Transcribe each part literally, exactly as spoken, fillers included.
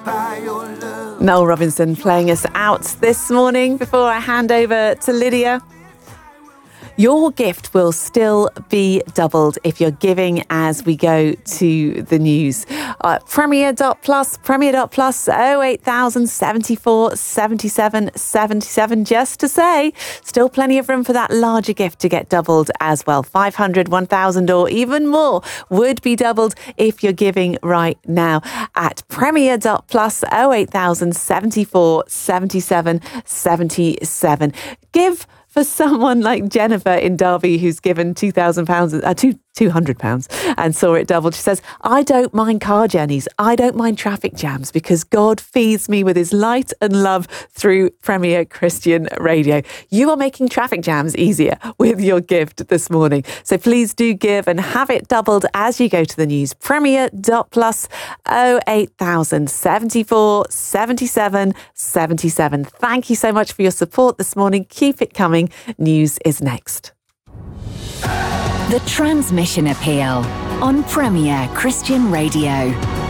Noel Robinson playing us out this morning before I hand over to Lydia. Your gift will still be doubled if you're giving as we go to the news. Uh, Premier dot plus, Premier dot plus, oh eight thousand seventy-four seventy-seven seventy-seven. Just to say, still plenty of room for that larger gift to get doubled as well. five hundred, one thousand or even more would be doubled if you're giving right now at Premier dot plus, oh eight thousand seventy-four seventy-seven seventy-seven. Give for someone like Jennifer in Derby, who's given two thousand pounds, uh, two, two hundred pounds and saw it doubled. She says, I don't mind car journeys. I don't mind traffic jams because God feeds me with his light and love through Premier Christian Radio. You are making traffic jams easier with your gift this morning. So please do give and have it doubled as you go to the news. Premier dot plus, oh eight thousand seventy-four seventy-seven seventy-seven. Thank you so much for your support this morning. Keep it coming. News is next. The Transmission Appeal on Premier Christian Radio.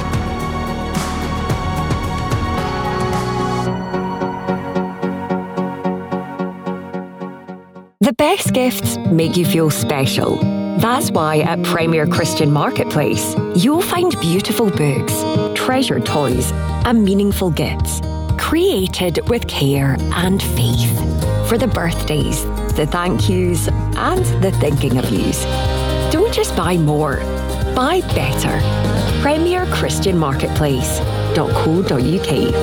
The best gifts make you feel special. That's why at Premier Christian Marketplace, you'll find beautiful books, treasured toys, and meaningful gifts, created with care and faith. For the birthdays, the thank yous, and the thinking of yous. Don't just buy more, buy better. Premier Christian Marketplace dot co dot uk.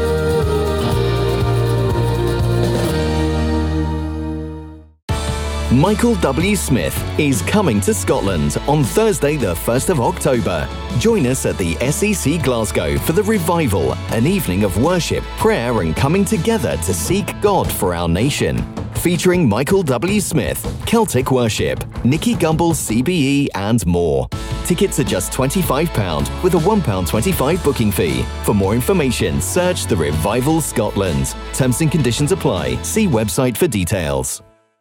Michael W. Smith is coming to Scotland on Thursday the first of October. Join us at the S E C Glasgow for the Revival, an evening of worship, prayer and coming together to seek God for our nation. Featuring Michael W. Smith, Celtic Worship, Nicky Gumbel C B E and more. Tickets are just twenty-five pounds with a one pound twenty-five booking fee. For more information, search The Revival Scotland. Terms and conditions apply. See website for details.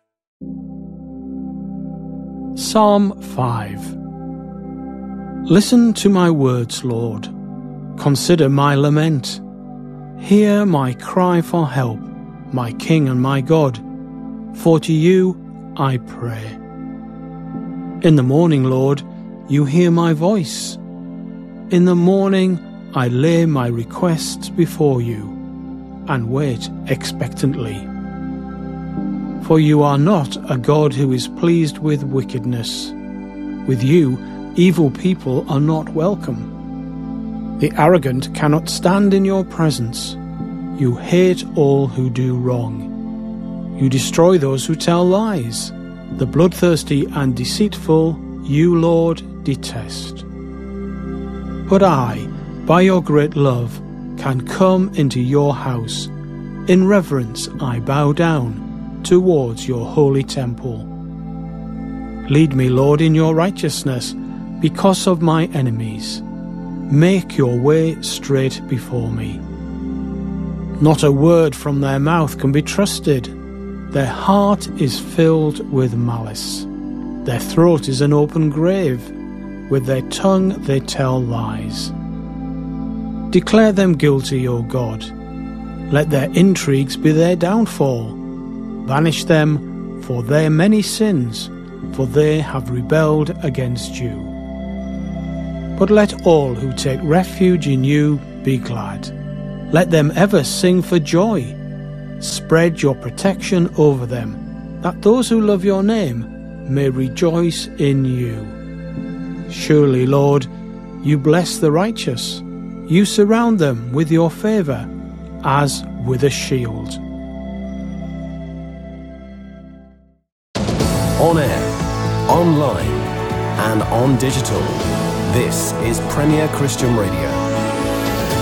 Psalm five. Listen to my words, Lord. Consider my lament. Hear my cry for help, my King and my God. For to you I pray. In the morning, Lord, you hear my voice. In the morning I lay my requests before you and wait expectantly. For you are not a God who is pleased with wickedness. With you, evil people are not welcome. The arrogant cannot stand in your presence. You hate all who do wrong. You destroy those who tell lies. The bloodthirsty and deceitful, you, Lord, detest. But I, by your great love, can come into your house. In reverence I bow down towards your holy temple. Lead me, Lord, in your righteousness, because of my enemies. Make your way straight before me. Not a word from their mouth can be trusted. Their heart is filled with malice. Their throat is an open grave. With their tongue they tell lies. Declare them guilty, O God. Let their intrigues be their downfall. Banish them for their many sins, for they have rebelled against you. But let all who take refuge in you be glad. Let them ever sing for joy. Spread your protection over them, that those who love your name may rejoice in you. Surely, Lord, you bless the righteous. You surround them with your favour, as with a shield. On air, online, and on digital. This is Premier Christian Radio.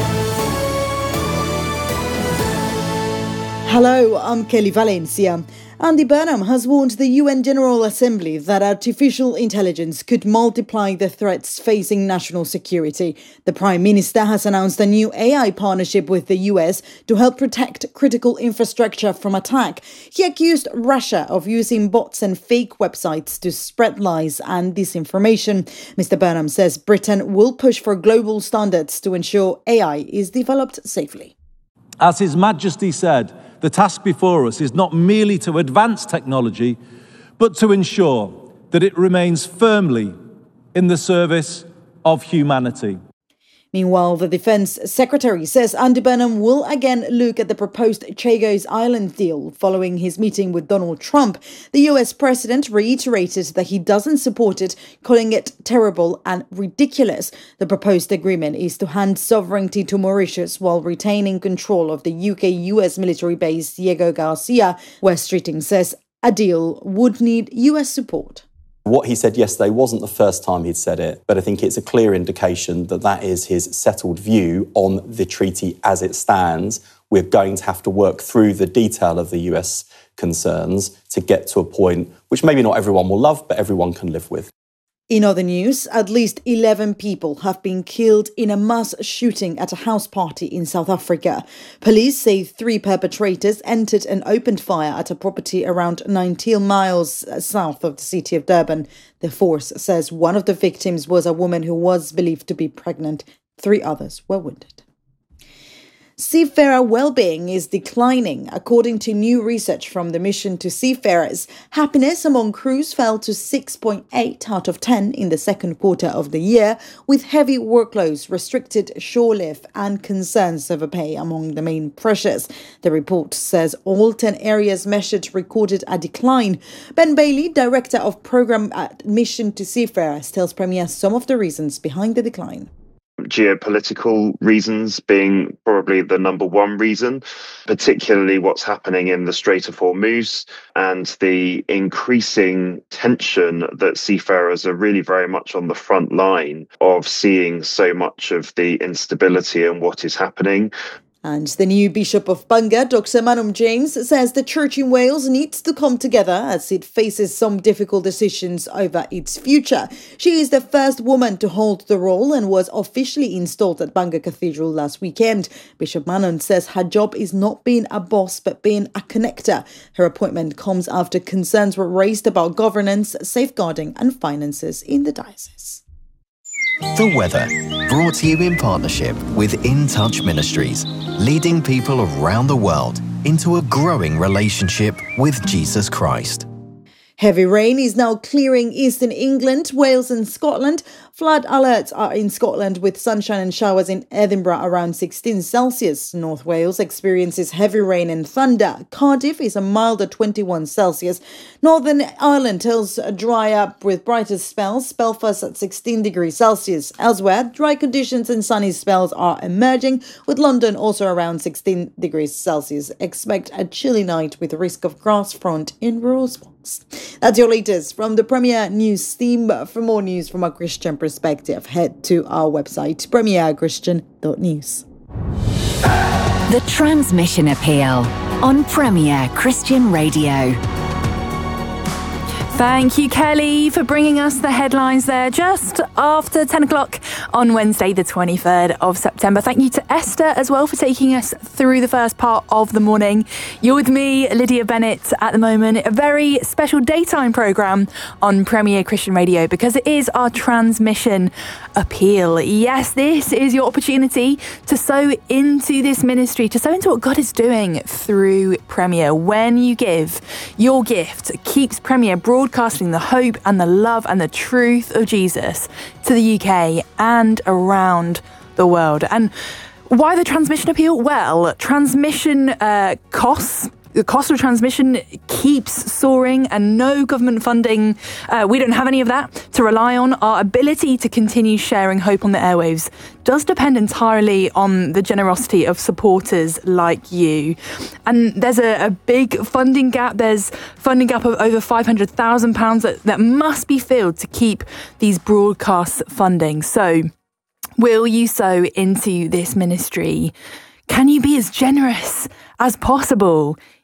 Hello, I'm Kelly Valencia, Andy Burnham has warned the U N General Assembly that artificial intelligence could multiply the threats facing national security. The Prime Minister has announced a new A I partnership with the U S to help protect critical infrastructure from attack. He accused Russia of using bots and fake websites to spread lies and disinformation. Mister Burnham says Britain will push for global standards to ensure A I is developed safely. As His Majesty said, the task before us is not merely to advance technology, but to ensure that it remains firmly in the service of humanity. Meanwhile, the Defence Secretary says Andy Burnham will again look at the proposed Chagos Island deal following his meeting with Donald Trump. The U S president reiterated that he doesn't support it, calling it terrible and ridiculous. The proposed agreement is to hand sovereignty to Mauritius while retaining control of the U K U S military base Diego Garcia. West Streeting says a deal would need U S support. What he said yesterday wasn't the first time he'd said it, but I think it's a clear indication that that is his settled view on the treaty as it stands. We're going to have to work through the detail of the U S concerns to get to a point which maybe not everyone will love, but everyone can live with. In other news, at least eleven people have been killed in a mass shooting at a house party in South Africa. Police say three perpetrators entered and opened fire at a property around nineteen miles south of the city of Durban. The force says one of the victims was a woman who was believed to be pregnant. Three others were wounded. Seafarer well-being is declining. According to new research from the Mission to Seafarers, happiness among crews fell to six point eight out of ten in the second quarter of the year, with heavy workloads, restricted shore life and concerns over pay among the main pressures. The report says all ten areas measured recorded a decline. Ben Bailey, Director of Programme at Mission to Seafarers, tells Premier some of the reasons behind the decline. Geopolitical reasons being probably the number one reason, particularly what's happening in the Strait of Hormuz and the increasing tension that seafarers are really very much on the front line of seeing so much of the instability and what is happening. And the new Bishop of Bangor, Doctor Manum James, says the church in Wales needs to come together as it faces some difficult decisions over its future. She is the first woman to hold the role and was officially installed at Bangor Cathedral last weekend. Bishop Manum says her job is not being a boss but being a connector. Her appointment comes after concerns were raised about governance, safeguarding and finances in the diocese. The weather, brought to you in partnership with In Touch Ministries, leading people around the world into a growing relationship with Jesus Christ. Heavy rain is now clearing eastern England, Wales and Scotland. Flood alerts are in Scotland with sunshine and showers in Edinburgh around sixteen Celsius. North Wales experiences heavy rain and thunder. Cardiff is a milder twenty-one Celsius. Northern Ireland tells dry up with brighter spells. Belfast at sixteen degrees Celsius. Elsewhere, dry conditions and sunny spells are emerging, with London also around sixteen degrees Celsius. Expect a chilly night with risk of grass front in rural spots. That's your latest from the Premier News team. For more news from a Christian perspective, head to our website, premier christian dot news. The Transmission Appeal on Premier Christian Radio. Thank you, Kelly, for bringing us the headlines there just after ten o'clock on Wednesday, the twenty-third of September. Thank you to Esther as well for taking us through the first part of the morning. You're with me, Lydia Bennett, at the moment. A very special daytime programme on Premier Christian Radio because it is our Transmission Appeal. Yes, this is your opportunity to sow into this ministry, to sow into what God is doing through Premier. When you give, your gift keeps Premier broad broadcasting the hope and the love and the truth of Jesus to the U K and around the world. And why the transmission appeal? Well, transmission uh, costs. The cost of transmission keeps soaring and no government funding. Uh, we don't have any of that to rely on. Our ability to continue sharing hope on the airwaves does depend entirely on the generosity of supporters like you. And there's a, a big funding gap. There's funding gap of over five hundred thousand pounds that, that must be filled to keep these broadcasts funding. So will you sow into this ministry? Can you be as generous as possible?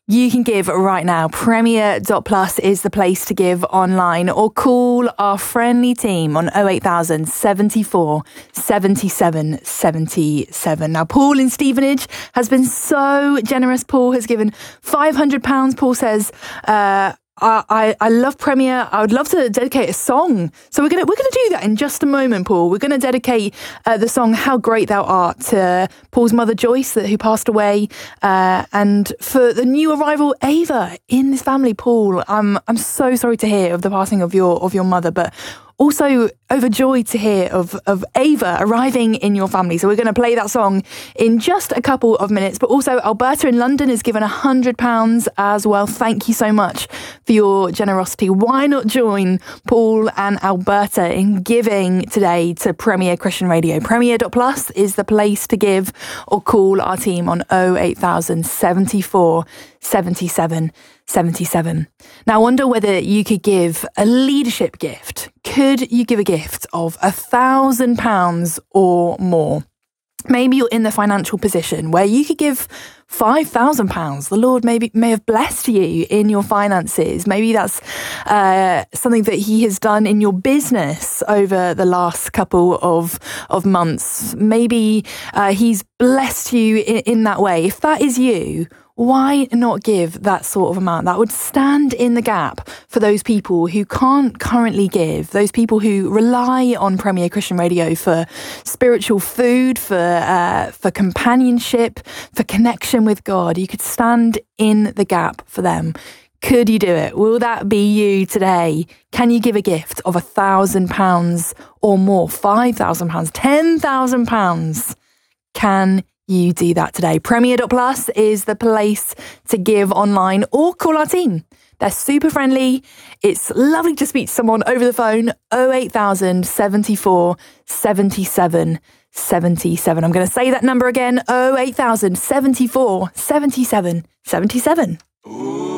you can give right now. Premier dot plus is the place to give online, or call our friendly team on oh eight thousand seventy-four seventy-seven seventy-seven. Now, Paul in Stevenage has been so generous. Paul has given five hundred pounds. Paul says, uh, I, I, I love Premier. I would love to dedicate a song. So we're gonna we're gonna do that in just a moment, Paul. We're gonna dedicate uh, the song "How Great Thou Art" to Paul's mother Joyce, who passed away, uh, and for the new arrival Ava in this family. Paul, I'm I'm so sorry to hear of the passing of your of your mother, but also overjoyed to hear of, of Ava arriving in your family. So we're going to play that song in just a couple of minutes. But also Alberta in London has given one hundred pounds as well. Thank you so much for your generosity. Why not join Paul and Alberta in giving today to Premier Christian Radio? Premier dot plus is the place to give, or call our team on oh eight thousand seventy-four seventy-seven seventy-seven. Now, I wonder whether you could give a leadership gift. Could you give a gift of a thousand pounds or more? Maybe you're in the financial position where you could give five thousand pounds. The Lord maybe may have blessed you in your finances. Maybe that's uh, something that He has done in your business over the last couple of of months. Maybe uh, He's blessed you in, in that way. If that is you, why not give that sort of amount? That would stand in the gap for those people who can't currently give, those people who rely on Premier Christian Radio for spiritual food, for uh, for companionship, for connection with God. You could stand in the gap for them. Could you do it? Will that be you today? Can you give a gift of a thousand pounds or more? Five thousand pounds, ten thousand pounds? Can you do that today? Premier dot plus is the place to give online, or call our team. They're super friendly. It's lovely to speak to someone over the phone. oh eight thousand seventy-four seventy-seven seventy-seven. I'm going to say that number again. oh eight thousand seventy-four seventy-seven seventy-seven.